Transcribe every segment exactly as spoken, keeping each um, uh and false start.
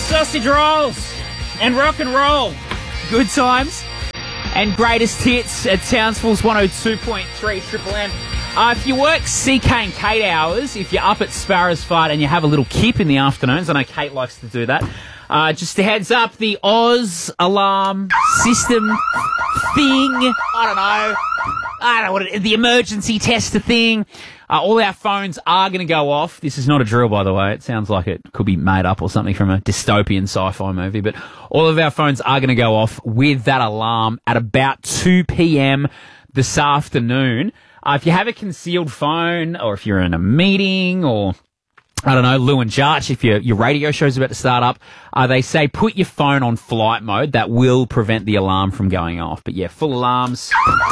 sausage rolls and rock and roll. Good times and greatest hits at Townsville's one oh two point three Triple M. Uh, if you work C K and Kate hours, if you're up at Sparrows Fight and you have a little kip in the afternoons, I know Kate likes to do that, uh, just a heads up, the Oz alarm system thing, I don't know, I don't know what it is, the emergency tester thing, uh, all our phones are going to go off. This is not a drill, by the way. It sounds like it could be made up or something from a dystopian sci-fi movie, but all of our phones are going to go off with that alarm at about two p.m. this afternoon. Uh, if you have a concealed phone, or if you're in a meeting, or, I don't know, Lou and Jarch, if your your radio show's about to start up, uh, they say put your phone on flight mode. That will prevent the alarm from going off. But yeah, full alarms,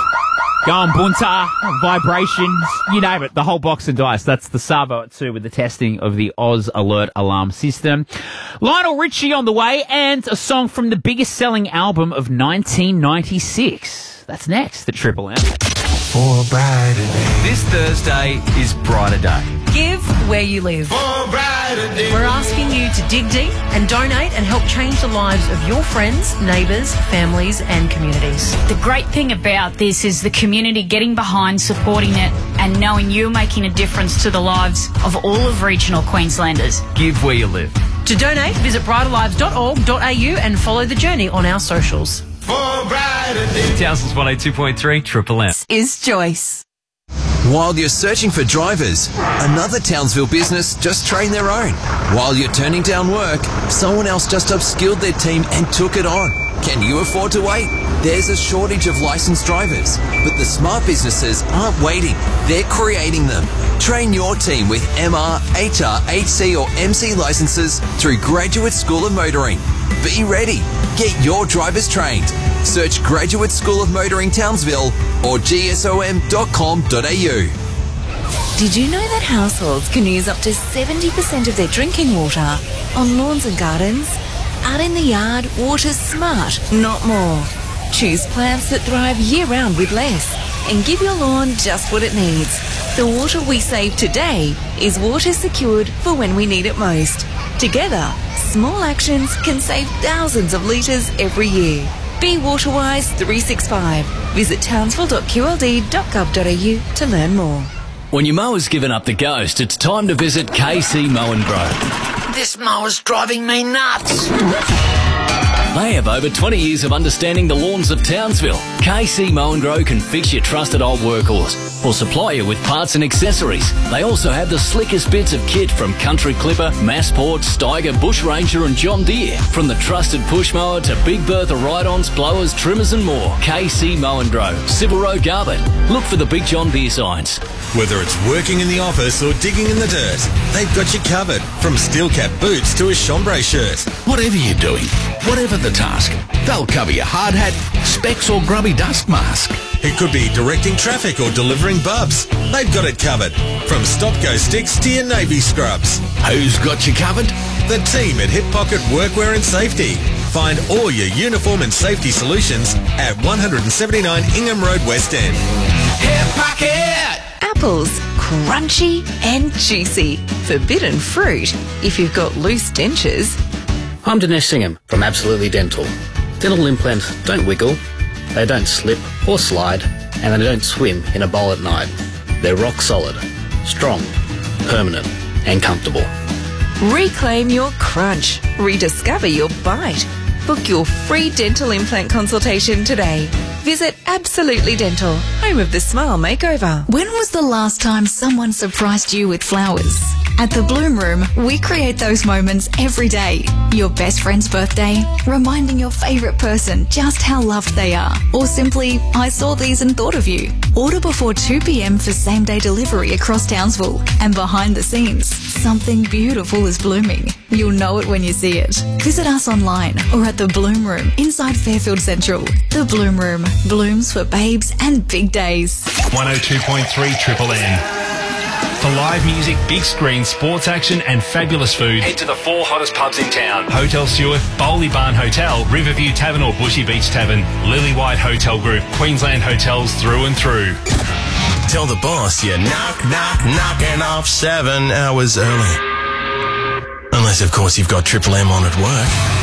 go on bunter, vibrations, you name it, the whole box of dice. That's the Savo at two with the testing of the Oz Alert alarm system. Lionel Richie on the way, and a song from the biggest selling album of nineteen ninety-six. That's next at Triple M. For a brighter day. This Thursday is Brighter Day. Give where you live. For a brighter day. We're asking you to dig deep and donate and help change the lives of your friends, neighbours, families and communities. The great thing about this is the community getting behind, supporting it and knowing you're making a difference to the lives of all of regional Queenslanders. Give where you live. To donate, visit brighter lives dot org dot a u and follow the journey on our socials. For a brighter day. Townsville's one oh two point three Triple M. Is Joyce. While you're searching for drivers, another Townsville business just trained their own. While you're turning down work, someone else just upskilled their team and took it on. Can you afford to wait? There's a shortage of licensed drivers, but the smart businesses aren't waiting. They're creating them. Train your team with M R, H R, H C or M C licenses through Graduate School of Motoring. Be ready. Get your drivers trained. Search Graduate School of Motoring Townsville or g s o m dot com dot a u. Did you know that households can use up to seventy percent of their drinking water on lawns and gardens? Out in the yard, water's smart, not more. Choose plants that thrive year-round with less and give your lawn just what it needs. The water we save today is water secured for when we need it most. Together, small actions can save thousands of litres every year. Be Waterwise three sixty-five. Visit townsville dot q l d dot gov dot a u to learn more. When your mower's given up the ghost, it's time to visit K C Mow and Grow. This mower's driving me nuts. They have over twenty years of understanding the lawns of Townsville. K C Mow and Grow can fix your trusted old workhorse or supply you with parts and accessories. They also have the slickest bits of kit from Country Clipper, Massport, Steiger, Bush Ranger and John Deere. From the trusted push mower to Big Bertha ride-ons, blowers, trimmers and more. K C Mow and Grow, Civil Road, Garbutt. Look for the Big John Deere signs. Whether it's working in the office or digging in the dirt, they've got you covered. From steel cap boots to a chambray shirt. Whatever you're doing, whatever the task, they'll cover your hard hat, specs or grubby dust mask. It could be directing traffic or delivering bubs. They've got it covered. From stop-go sticks to your navy scrubs. Who's got you covered? The team at Hip Pocket Workwear and Safety. Find all your uniform and safety solutions at one seventy-nine Ingham Road, West End. Hip Pocket! Apples, crunchy and juicy. Forbidden fruit if you've got loose dentures. I'm Dinesh Singham from Absolutely Dental. Dental implants don't wiggle, they don't slip or slide, and they don't swim in a bowl at night. They're rock solid, strong, permanent and comfortable. Reclaim your crunch. Rediscover your bite. Book your free dental implant consultation today. Visit Absolutely Dental, home of the Smile Makeover. When was the last time someone surprised you with flowers? At the Bloom Room, we create those moments every day. Your best friend's birthday, reminding your favourite person just how loved they are, or simply, I saw these and thought of you. Order before two p.m. for same-day delivery across Townsville. And behind the scenes, something beautiful is blooming. You'll know it when you see it. Visit us online or at the Bloom Room inside Fairfield Central. The Bloom Room, blooms for babes and big days. one oh two point three Triple M. For live music, big screen, sports action and fabulous food, head to the four hottest pubs in town. Hotel Stewart, Bowley Barn Hotel, Riverview Tavern or Bushy Beach Tavern, Lily White Hotel Group, Queensland hotels through and through. Tell the boss you're knock, knock, knocking off seven hours early. Unless, of course, you've got Triple M on at work.